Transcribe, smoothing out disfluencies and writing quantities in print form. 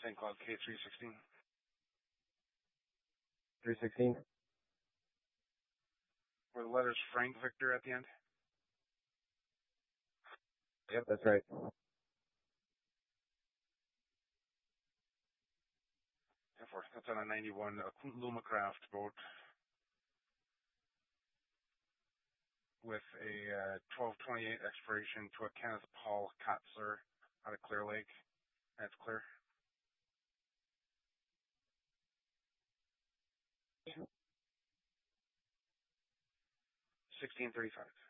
St. Cloud K316. 316? Were the letters Frank Victor at the end? Yep, that's right. Therefore, that's on a 91 Lumacraft boat with a 1228 expiration to a Kenneth Paul Katzler out of Clear Lake. That's clear. 1635.